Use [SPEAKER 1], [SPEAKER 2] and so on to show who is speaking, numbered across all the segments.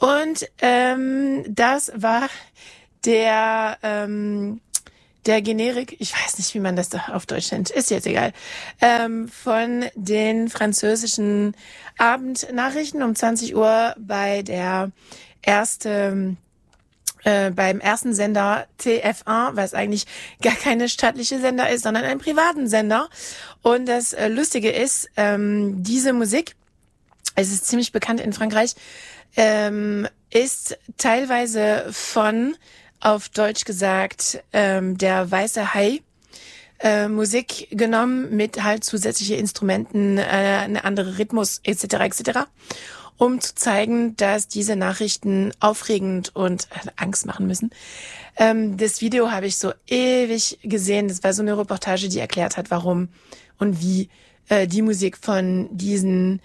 [SPEAKER 1] Und das war der Generik, ich weiß nicht, wie man das da auf Deutsch nennt, ist jetzt egal, von den französischen Abendnachrichten um 20 Uhr beim ersten Sender TF1, was eigentlich gar keine staatliche Sender ist, sondern einen privaten Sender. Und das Lustige ist, diese Musik, es ist ziemlich bekannt in Frankreich, ist teilweise von, auf Deutsch gesagt, der Weiße Hai Musik genommen mit halt zusätzliche Instrumenten, eine andere Rhythmus etc., um zu zeigen, dass diese Nachrichten aufregend und Angst machen müssen. Das Video habe ich so ewig gesehen. Das war so eine Reportage, die erklärt hat, warum und wie die Musik von diesen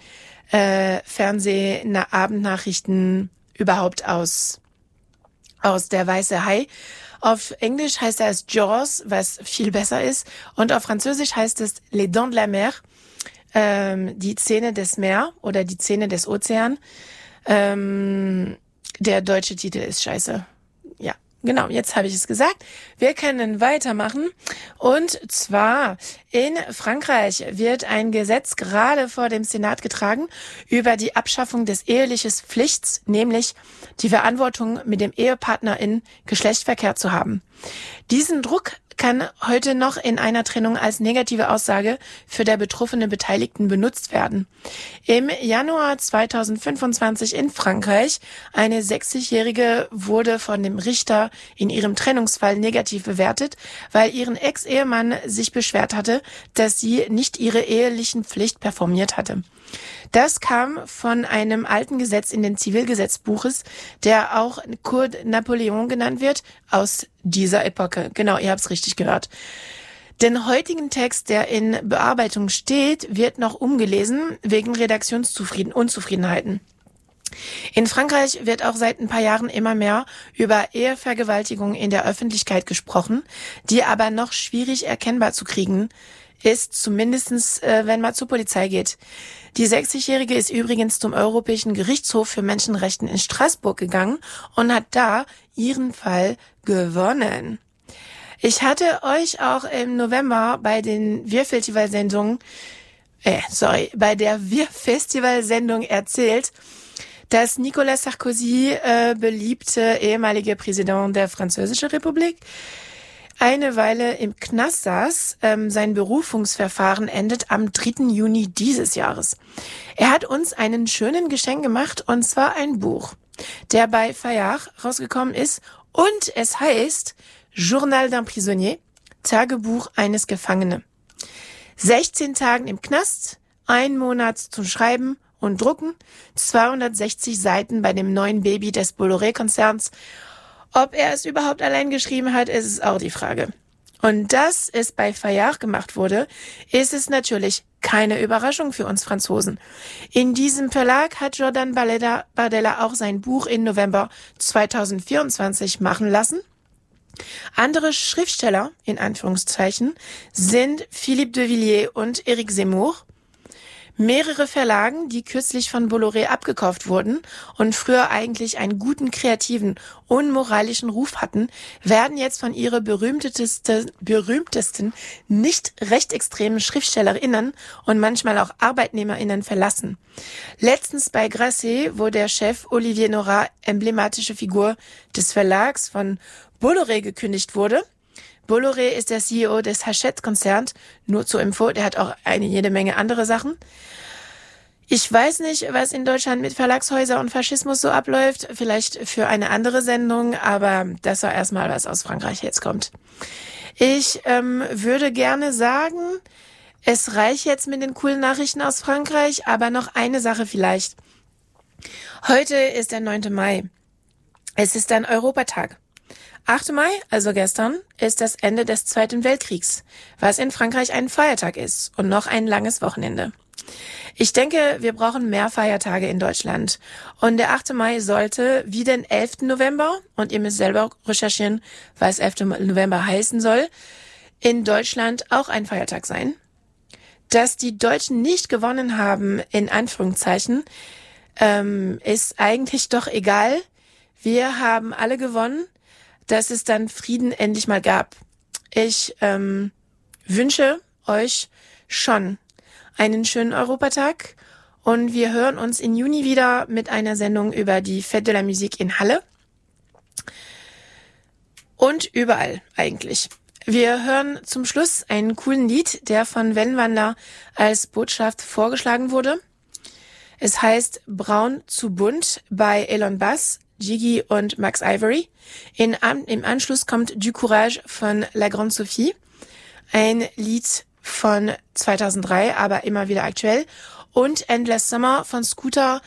[SPEAKER 1] Abendnachrichten überhaupt aus der Weiße Hai. Auf Englisch heißt es Jaws, was viel besser ist. Und auf Französisch heißt es Les Dents de la Mer, die Zähne des Meer oder die Zähne des Ozean. Der deutsche Titel ist scheiße. Ja, genau, jetzt habe ich es gesagt. Wir können weitermachen. Und zwar in Frankreich wird ein Gesetz gerade vor dem Senat getragen über die Abschaffung des ehelichen Pflichts, nämlich die Verantwortung, mit dem Ehepartner in Geschlechtsverkehr zu haben. Diesen Druck kann heute noch in einer Trennung als negative Aussage für der betroffene Beteiligten benutzt werden. Im Januar 2025 in Frankreich, eine 60-Jährige wurde von dem Richter in ihrem Trennungsfall negativ bewertet, weil ihren Ex-Ehemann sich beschwert hatte, dass sie nicht ihre ehelichen Pflicht performiert hatte. Das kam von einem alten Gesetz in den Zivilgesetzbuches, der auch Code Napoleon genannt wird, aus dieser Epoche. Genau, ihr habt es richtig gehört. Den heutigen Text, der in Bearbeitung steht, wird noch umgelesen wegen Redaktionsunzufriedenheiten. In Frankreich wird auch seit ein paar Jahren immer mehr über Ehevergewaltigung in der Öffentlichkeit gesprochen, die aber noch schwierig erkennbar zu kriegen ist, zumindestens wenn man zur Polizei geht. Die 60-Jährige ist übrigens zum Europäischen Gerichtshof für Menschenrechte in Straßburg gegangen und hat da ihren Fall gewonnen. Ich hatte euch auch im November bei der Wir-Festival-Sendung erzählt, dass Nicolas Sarkozy, beliebte ehemalige Präsident der Französischen Republik, eine Weile im Knast saß. Sein Berufungsverfahren endet am 3. Juni dieses Jahres. Er hat uns einen schönen Geschenk gemacht, und zwar ein Buch, der bei Fayard rausgekommen ist, und es heißt Journal d'un Prisonnier, Tagebuch eines Gefangenen. 16 Tagen im Knast, 1 Monat zum Schreiben und Drucken, 260 Seiten bei dem neuen Baby des Bolloré-Konzerns. Ob er es überhaupt allein geschrieben hat, ist es auch die Frage. Und dass es bei Fayard gemacht wurde, ist es natürlich keine Überraschung für uns Franzosen. In diesem Verlag hat Jordan Bardella auch sein Buch im November 2024 machen lassen. Andere Schriftsteller, in Anführungszeichen, sind Philippe de Villiers und Éric Zemmour. Mehrere Verlagen, die kürzlich von Bolloré abgekauft wurden und früher eigentlich einen guten, kreativen, unmoralischen Ruf hatten, werden jetzt von ihrer berühmtesten nicht rechtsextremen SchriftstellerInnen und manchmal auch ArbeitnehmerInnen verlassen. Letztens bei Grasset, wo der Chef Olivier Nora, emblematische Figur des Verlags von Bolloré, gekündigt wurde. Bolloré ist der CEO des Hachette-Konzerns, nur zur Info, der hat auch jede Menge andere Sachen. Ich weiß nicht, was in Deutschland mit Verlagshäusern und Faschismus so abläuft, vielleicht für eine andere Sendung, aber das war erstmal, was aus Frankreich jetzt kommt. Ich würde gerne sagen, es reicht jetzt mit den coolen Nachrichten aus Frankreich, aber noch eine Sache vielleicht. Heute ist der 9. Mai. Es ist ein Europatag. 8. Mai, also gestern, ist das Ende des Zweiten Weltkriegs, was in Frankreich ein Feiertag ist und noch ein langes Wochenende. Ich denke, wir brauchen mehr Feiertage in Deutschland. Und der 8. Mai sollte wie den 11. November, und ihr müsst selber recherchieren, was 11. November heißen soll, in Deutschland auch ein Feiertag sein. Dass die Deutschen nicht gewonnen haben, in Anführungszeichen, ist eigentlich doch egal. Wir haben alle gewonnen, dass es dann Frieden endlich mal gab. Ich wünsche euch schon einen schönen Europatag und wir hören uns im Juni wieder mit einer Sendung über die Fête de la Musique in Halle und überall eigentlich. Wir hören zum Schluss einen coolen Lied, der von Wellenwandler als Botschaft vorgeschlagen wurde. Es heißt Braun zu bunt bei Elon Bass, Gigi und Max Ivory. Im Anschluss kommt Du Courage von La Grande Sophie. Ein Lied von 2003, aber immer wieder aktuell. Und Endless Summer von Scooter,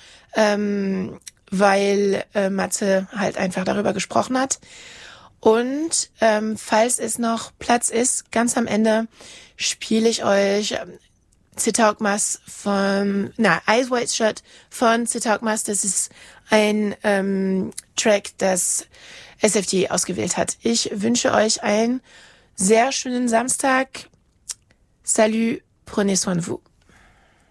[SPEAKER 1] weil Matze halt einfach darüber gesprochen hat. Und falls es noch Platz ist, ganz am Ende spiele ich euch Citaugmas Eyes Wide Shut von Citaugmas. Das ist ein Track, das SFD ausgewählt hat. Ich wünsche euch einen sehr schönen Samstag. Salut, prenez soin de vous.